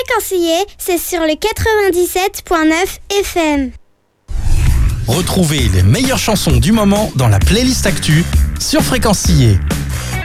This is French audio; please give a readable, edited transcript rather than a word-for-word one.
Fréquencier, c'est sur le 97.9 FM. Retrouvez les meilleures chansons du moment dans la playlist Actu sur Fréquencier.